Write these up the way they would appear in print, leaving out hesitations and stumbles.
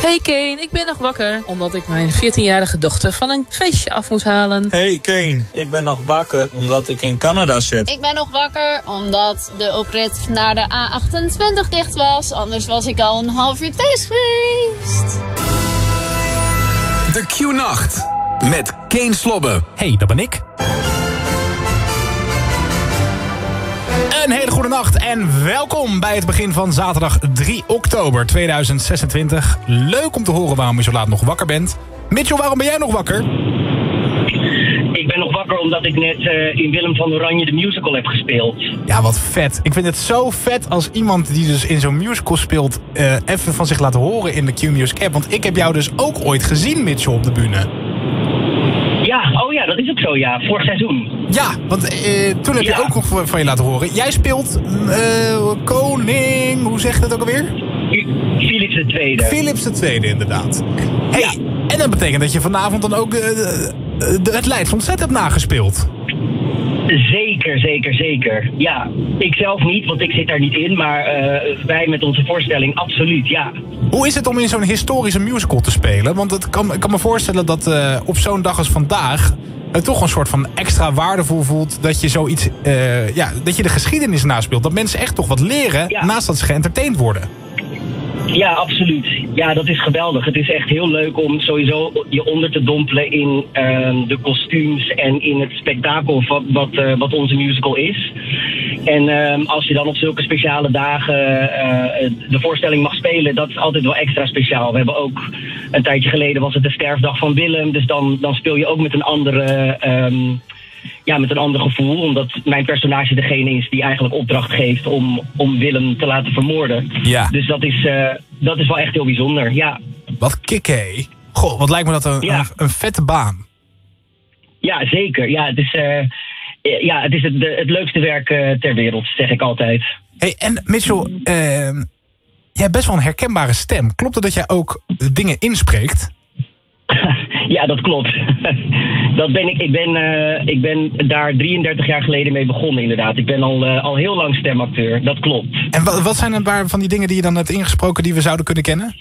Hey Kane, ik ben nog wakker omdat ik mijn 14-jarige dochter van een feestje af moest halen. Hey Kane, ik ben nog wakker omdat ik in Canada zit. Ik ben nog wakker omdat de oprit naar de A28 dicht was. Anders was ik al een half uur thuis geweest. De Q-nacht met Kane Slobbe. Hey, dat ben ik. Een hele goede nacht en welkom bij het begin van zaterdag 3 oktober 2026. Leuk om te horen waarom je zo laat nog wakker bent. Mitchell, waarom ben jij nog wakker? Ik ben nog wakker omdat ik net in Willem van Oranje de musical heb gespeeld. Ja, wat vet. Ik vind het zo vet als iemand die dus in zo'n musical speelt even van zich laat horen in de Q-Music app. Want ik heb jou dus ook ooit gezien, Mitchell, op de bühne. Ja, oh ja, dat is ook zo, ja. Vorig seizoen. Ja, want toen heb je ook nog van je laten horen. Jij speelt koning, hoe zeg je dat ook alweer? Philips II. Philips II, inderdaad. Hey, ja. En dat betekent dat je vanavond dan ook het Leids Ontzet hebt nagespeeld. Zeker. Ja, ik zelf niet, want ik zit daar niet in. Maar wij met onze voorstelling, absoluut, ja. Hoe is het om in zo'n historische musical te spelen? Want ik kan me voorstellen dat op zo'n dag als vandaag het toch een soort van extra waardevol voelt dat je zoiets, dat je de geschiedenis naspeelt. Dat mensen echt toch wat leren naast dat ze geëntertained worden. Ja, absoluut. Ja, dat is geweldig. Het is echt heel leuk om sowieso je onder te dompelen in de kostuums en in het spektakel wat onze musical is. En als je dan op zulke speciale dagen de voorstelling mag spelen, dat is altijd wel extra speciaal. We hebben ook een tijdje geleden was het de sterfdag van Willem, dus dan speel je ook met een andere... met een ander gevoel, omdat mijn personage degene is die eigenlijk opdracht geeft om Willem te laten vermoorden. Ja. Dus dat is wel echt heel bijzonder, ja. Wat kick, hé. Goh, wat lijkt me dat een vette baan. Ja, zeker. Ja, het is het leukste werk ter wereld, zeg ik altijd. Hey, en Mitchell, jij hebt best wel een herkenbare stem. Klopt het dat jij ook dingen inspreekt? Ja, dat klopt. Dat ben ik. Ik ben daar 33 jaar geleden mee begonnen, inderdaad. Ik ben al heel lang stemacteur, dat klopt. En wat zijn een paar van die dingen die je dan hebt ingesproken die we zouden kunnen kennen?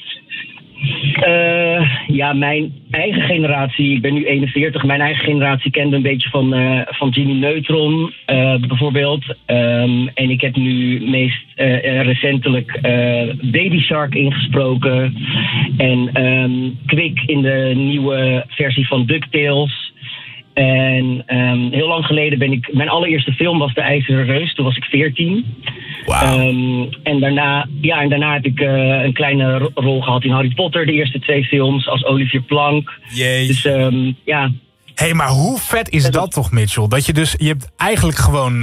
Mijn eigen generatie, ik ben nu 41, mijn eigen generatie kende een beetje van Jimmy Neutron, bijvoorbeeld. En ik heb nu meest recentelijk Baby Shark ingesproken. En Quick in de nieuwe versie van DuckTales. En heel lang geleden mijn allereerste film was De IJzeren Reus, toen was ik 14. Wow. En daarna heb ik een kleine rol gehad in Harry Potter, de eerste 2 films, als Olivier Plank. Jezus. Dus Hé, maar hoe vet is dat toch, Mitchell? Dat je hebt eigenlijk gewoon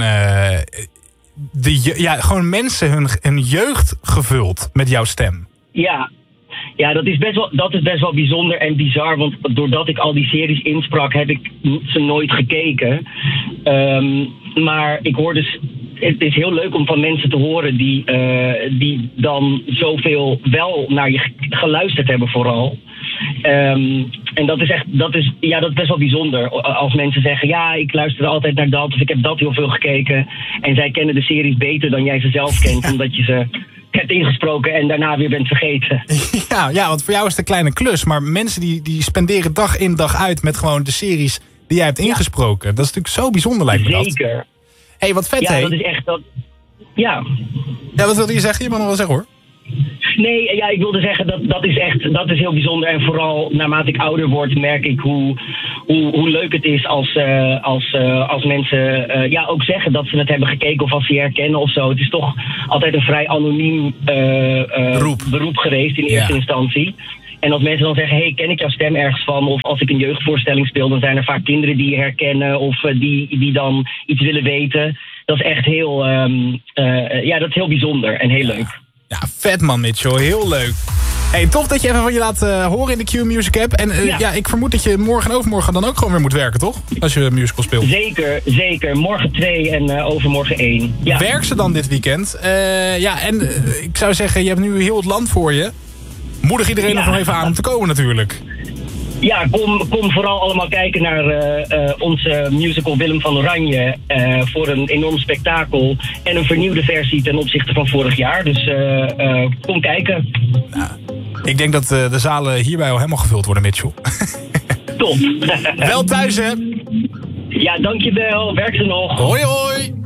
gewoon mensen hun jeugd gevuld met jouw stem. Ja, dat is best wel bijzonder en bizar, want doordat ik al die series insprak, heb ik ze nooit gekeken. Maar ik hoor dus, het is heel leuk om van mensen te horen die dan zoveel wel naar je geluisterd hebben vooral. En dat is best wel bijzonder. Als mensen zeggen, ja, ik luister altijd naar dat, of ik heb dat heel veel gekeken. En zij kennen de series beter dan jij ze zelf kent, omdat je ze hebt ingesproken en daarna weer bent vergeten. Ja, want voor jou is het een kleine klus. Maar mensen die spenderen dag in dag uit met gewoon de series die jij hebt ingesproken. Dat is natuurlijk zo bijzonder, lijkt me dat. Zeker. Hé, wat vet, Ja, dat is echt dat... Ja. Ja, wat wilde je zeggen? Je mag nog wel zeggen, hoor. Nee, ja, ik wilde zeggen dat is heel bijzonder. En vooral naarmate ik ouder word, merk ik hoe leuk het is als mensen ook zeggen dat ze het hebben gekeken of als ze je herkennen of zo. Het is toch altijd een vrij anoniem beroep geweest in eerste instantie. En als mensen dan zeggen, hey, ken ik jouw stem ergens van? Of als ik een jeugdvoorstelling speel, dan zijn er vaak kinderen die je herkennen of die dan iets willen weten. Dat is echt heel, dat is heel bijzonder en heel leuk. Ja, vet man, Mitchell. Heel leuk. Hey, tof dat je even van je laat horen in de Q-Music app. En ik vermoed dat je morgen en overmorgen dan ook gewoon weer moet werken, toch? Als je musical speelt. Zeker. Morgen 2 en overmorgen 1. Ja. Werk ze dan dit weekend? Ik zou zeggen, je hebt nu heel het land voor je. Moedig iedereen nog even aan om te komen natuurlijk. Ja, kom vooral allemaal kijken naar onze musical Willem van Oranje voor een enorm spektakel en een vernieuwde versie ten opzichte van vorig jaar. Dus kom kijken. Nou, Ik denk dat de zalen hierbij al helemaal gevuld worden, Mitchell. Top. Wel thuis, hè? Ja, dankjewel. Werk er nog. Hoi, hoi.